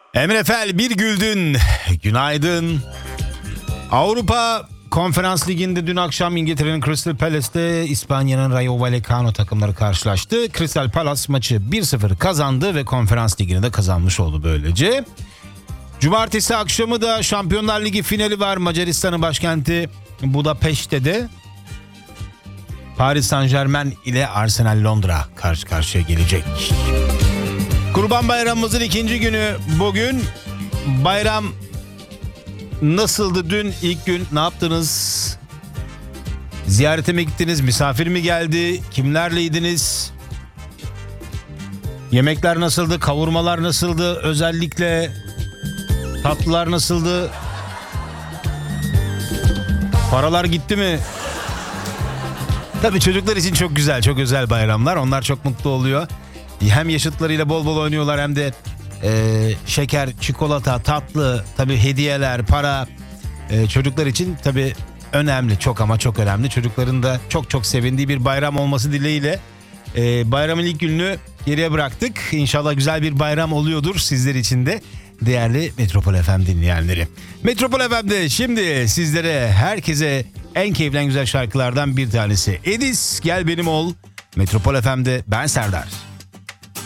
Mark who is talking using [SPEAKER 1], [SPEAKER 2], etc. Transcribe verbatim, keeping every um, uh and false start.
[SPEAKER 1] Emre Fel bir güldün. Günaydın. Avrupa Konferans Ligi'nde dün akşam İngiltere'nin Crystal Palace'te İspanya'nın Rayo Vallecano takımları karşılaştı. Crystal Palace maçı bir sıfır kazandı ve Konferans Ligi'ni de kazanmış oldu böylece. Cumartesi akşamı da Şampiyonlar Ligi finali var. Macaristan'ın başkenti Budapeşte'de Paris Saint-Germain ile Arsenal Londra karşı karşıya gelecek. Kurban Bayramımızın ikinci günü bugün. Bayram nasıldı dün ilk gün? Ne yaptınız? Ziyarete mi gittiniz? Misafir mi geldi? Kimlerleydiniz? Yemekler nasıldı? Kavurmalar nasıldı? Özellikle tatlılar nasıldı? Paralar gitti mi? Tabii çocuklar için çok güzel, çok özel bayramlar. Onlar çok mutlu oluyor. Hem yaşıtlarıyla bol bol oynuyorlar hem de e, şeker, çikolata, tatlı, tabii hediyeler, para e, çocuklar için tabii önemli, çok ama çok önemli. Çocukların da çok çok sevindiği bir bayram olması dileğiyle e, bayramın ilk gününü geriye bıraktık. İnşallah güzel bir bayram oluyordur sizler için de değerli Metropol F M dinleyenleri. Metropol F M'de şimdi sizlere, herkese en keyifli, en güzel şarkılardan bir tanesi. Edis Gel Benim Ol. Metropol F M'de ben Serdar.